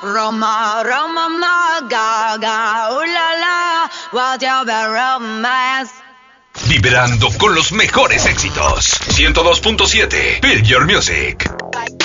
Roma, Roma, ma, gaga, la, la, whatever romance. Vibrando con los mejores éxitos. 102.7 Build Your Music.